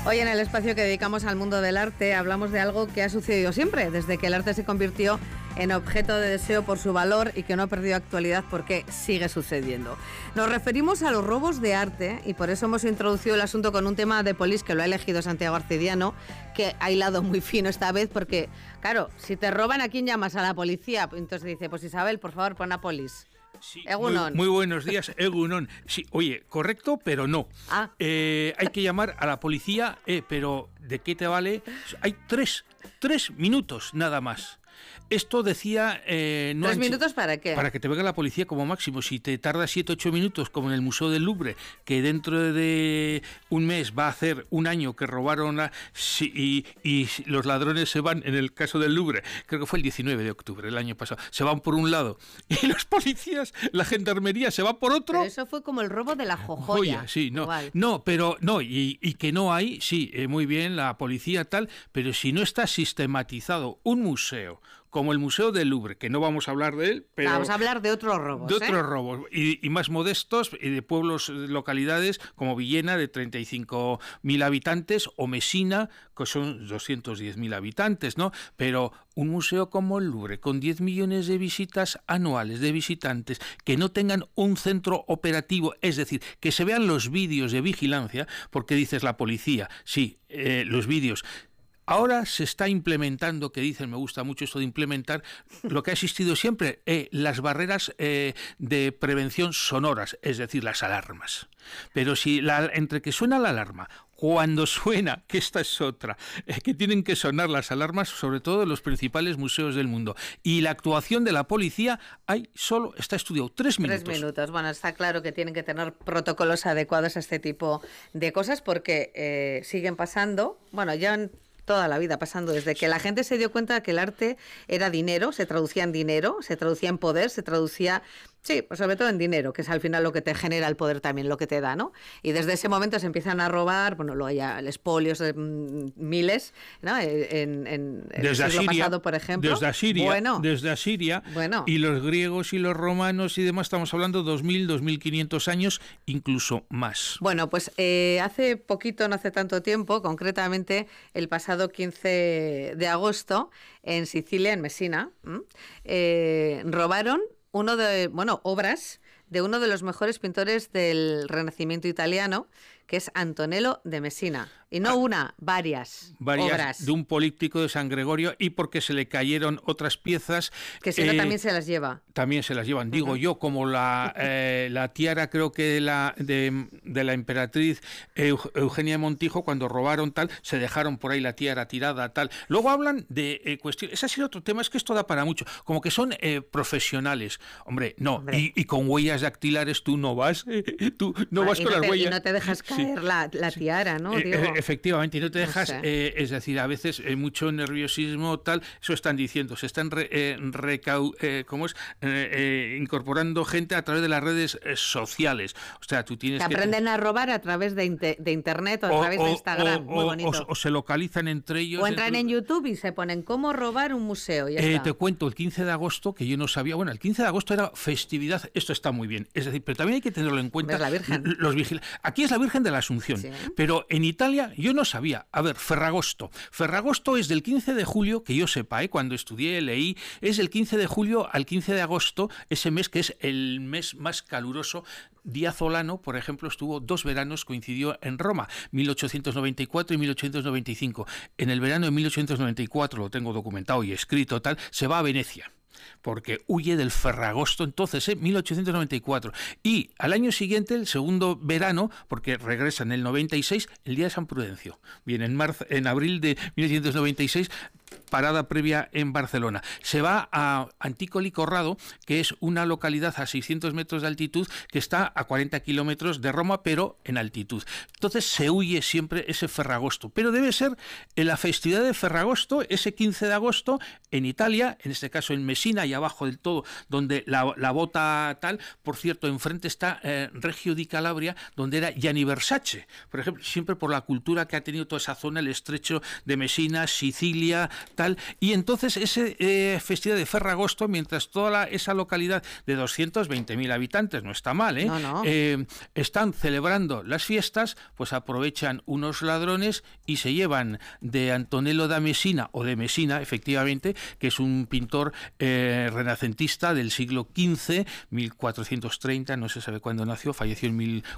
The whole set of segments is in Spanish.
Hoy en el espacio que dedicamos al mundo del arte hablamos de algo que ha sucedido siempre, desde que el arte se convirtió en objeto de deseo por su valor y que no ha perdido actualidad porque sigue sucediendo. Nos referimos a los robos de arte y por eso hemos introducido el asunto con un tema de Polis que lo ha elegido Santiago Arcidiano, que ha hilado muy fino esta vez porque, claro, si te roban, ¿a quién llamas? A la policía. Entonces dice, pues Isabel, por favor, pon a Polis. Sí, Egunon. Muy buenos días, Egunon. Sí, oye, correcto, pero no. Hay que llamar a la policía, pero ¿de qué te vale? Hay tres minutos nada más. Esto decía... ¿3 minutos para qué? Para que te venga la policía como máximo. Si te tarda 7-8 minutos, como en el Museo del Louvre, que dentro de un mes va a hacer un año que robaron y los ladrones se van, en el caso del Louvre, creo que fue el 19 de octubre, el año pasado, se van por un lado y los policías, la gendarmería se va por otro. Pero eso fue como el robo de la jojoya. Sí, y que no hay, sí, muy bien, la policía tal, pero si no está sistematizado un museo como el Museo del Louvre, que no vamos a hablar de él, pero... Vamos a hablar de otros robos. De otros robos, y más modestos, y de pueblos, localidades como Villena, de 35.000 habitantes, o Mesina, que son 210.000 habitantes, ¿no? Pero un museo como el Louvre, con 10 millones de visitas anuales, de visitantes, que no tengan un centro operativo, es decir, que se vean los vídeos de vigilancia, porque dices la policía, sí, los vídeos... Ahora se está implementando, que dicen, me gusta mucho esto de implementar, lo que ha existido siempre, las barreras de prevención sonoras, es decir, las alarmas. Pero si entre que suena la alarma, cuando suena, que esta es otra, que tienen que sonar las alarmas, sobre todo en los principales museos del mundo, y la actuación de la policía, está estudiado 3 minutos. 3 minutos. Bueno, está claro que tienen que tener protocolos adecuados a este tipo de cosas porque siguen pasando, bueno, ya toda la vida pasando, desde que la gente se dio cuenta de que el arte era dinero, se traducía en dinero, se traducía en poder, se traducía, sí, pues sobre todo en dinero, que es al final lo que te genera el poder también, lo que te da, ¿no? Y desde ese momento se empiezan a robar, bueno, luego ya el expolios de miles, ¿no? En el siglo pasado, por ejemplo. Desde Asiria, bueno. Y los griegos y los romanos y demás, estamos hablando 2.000, 2.500 años, incluso más. Bueno, pues hace poquito, no hace tanto tiempo, concretamente el pasado 15 de agosto, en Sicilia, en Messina, robaron obras de uno de los mejores pintores del Renacimiento italiano, que es Antonello de Messina. Y no varias obras. De un políptico de San Gregorio, y porque se le cayeron otras piezas. Que si no, también se las lleva. También se las llevan. Digo yo, como la tiara, creo que de la emperatriz Eugenia de Montijo, cuando robaron tal, se dejaron por ahí la tiara tirada, tal. Luego hablan de cuestiones. Ese ha sido otro tema, es que esto da para mucho. Como que son profesionales. Hombre, no. Y con huellas dactilares tú no vas. Tú no vas con las huellas. Y no te dejas caer la tiara, ¿no? Efectivamente, y no te dejas, no sé. es decir, a veces mucho nerviosismo, tal, eso están diciendo, se están incorporando gente a través de las redes sociales. O sea, tú tienes que aprenden a robar a través de internet o a través de Instagram, muy bonito. O se localizan entre ellos. O entran en YouTube y se ponen cómo robar un museo. Ya está. Te cuento, el 15 de agosto, que yo no sabía, bueno, el 15 de agosto era festividad, esto está muy bien, es decir, pero también hay que tenerlo en cuenta. Es la Virgen. Aquí es la Virgen de la Asunción, sí. Pero en Italia yo no sabía. A ver, Ferragosto. Ferragosto es del 15 de julio, que yo sepa, cuando estudié, leí, es del 15 de julio al 15 de agosto, ese mes que es el mes más caluroso. Díaz Olano, por ejemplo, estuvo 2 veranos, coincidió en Roma, 1894 y 1895. En el verano de 1894, lo tengo documentado y escrito tal, se va a Venecia, porque huye del Ferragosto entonces, 1894. Y al año siguiente, el segundo verano, porque regresa en el 96, el día de San Prudencio. Viene en abril de 1996, parada previa en Barcelona. Se va a Antícoli Corrado, que es una localidad a 600 metros de altitud que está a 40 kilómetros de Roma, pero en altitud. Entonces se huye siempre ese Ferragosto. Pero debe ser en la festividad de Ferragosto, ese 15 de agosto, en Italia, en este caso en Messina, y abajo del todo, donde la bota tal. Por cierto, enfrente está Reggio di Calabria, donde era Gianni Versace, por ejemplo, siempre por la cultura que ha tenido toda esa zona, el estrecho de Messina, Sicilia, tal. Y entonces ese festival de Ferragosto, mientras toda esa localidad de 220.000 habitantes, no está mal, No. están celebrando las fiestas, pues aprovechan unos ladrones y se llevan de Antonello da Messina, o de Messina, efectivamente, que es un pintor renacentista del siglo XV, 1430, no se sabe cuándo nació, falleció en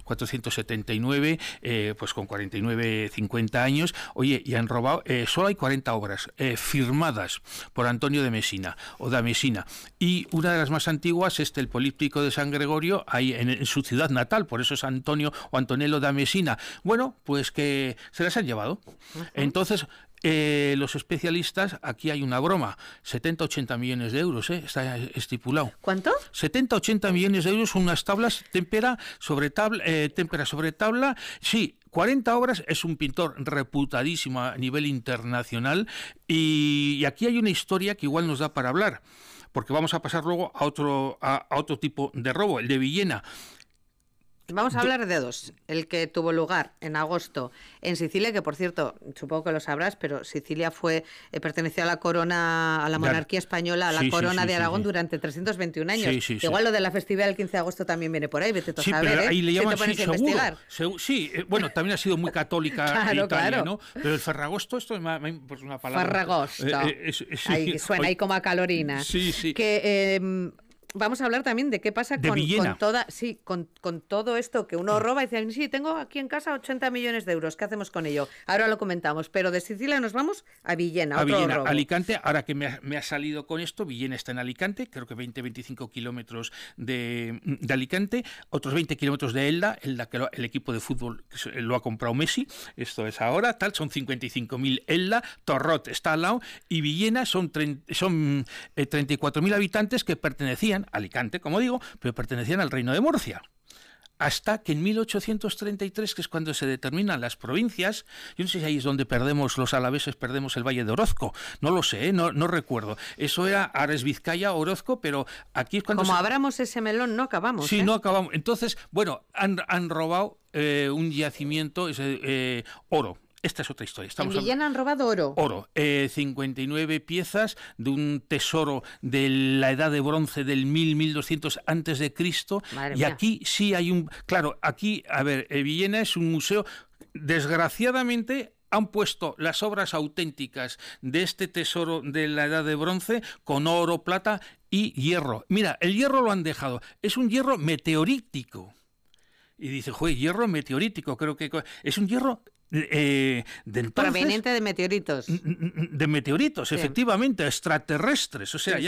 1479, pues con 49, 50 años. Oye, y han robado, solo hay 40 obras firmadas por Antonio de Messina, o da Messina, y una de las más antiguas es el Políptico de San Gregorio, ahí en su ciudad natal, por eso es Antonio o Antonello da Messina. Bueno, pues que se las han llevado. Entonces, los especialistas, aquí hay una broma, 70-80 millones de euros, está estipulado. ¿Cuánto? 70-80 millones de euros, unas tablas, témpera sobre tabla, sí. 40 obras, es un pintor reputadísimo a nivel internacional, y aquí hay una historia que igual nos da para hablar, porque vamos a pasar luego a otro tipo de robo, el de Villena. Vamos a hablar de dos. El que tuvo lugar en agosto en Sicilia, que por cierto, supongo que lo sabrás, pero Sicilia perteneció a la corona, a la monarquía española, a la corona de Aragón durante 321 años. Igual lo de la festividad del 15 de agosto también viene por ahí, vete tú a saber, pero ahí le llaman, seguro. Bueno, también ha sido muy católica claro, Italia, claro. ¿no? Pero el Ferragosto, esto es pues una palabra. Ferragosto. Ahí suena ahí como a calorina. Sí. Que vamos a hablar también de qué pasa con todo esto que uno roba y dice, sí, tengo aquí en casa 80 millones de euros, ¿qué hacemos con ello? Ahora lo comentamos, pero de Sicilia nos vamos a Villena. Alicante, ahora que me ha salido con esto, Villena está en Alicante, creo que 20-25 kilómetros de Alicante, otros 20 kilómetros de Elda, que el equipo de fútbol lo ha comprado Messi, esto es ahora, son 55.000 Elda, Torrot está al lado, y Villena son 34.000 habitantes que pertenecían Alicante, como digo, pero pertenecían al Reino de Murcia. Hasta que en 1833, que es cuando se determinan las provincias, yo no sé si ahí es donde los alaveses perdemos el Valle de Orozco, no lo sé, no recuerdo. Eso era Ares, Vizcaya, Orozco, pero aquí es cuando... Como abramos ese melón, no acabamos. Sí, no acabamos. Entonces, bueno, han robado un yacimiento, oro. Esta es otra historia. En Villena han robado oro. 59 piezas de un tesoro de la Edad de Bronce del 1200 antes de Cristo. Y aquí sí hay un... Claro, aquí, a ver, Villena es un museo, desgraciadamente... Han puesto las obras auténticas de este tesoro de la Edad de Bronce con oro, plata y hierro. Mira, el hierro lo han dejado. Es un hierro meteorítico. Y dice, hierro meteorítico. Creo que es un hierro... de entonces, proveniente de meteoritos. De meteoritos, efectivamente, extraterrestres. O sea,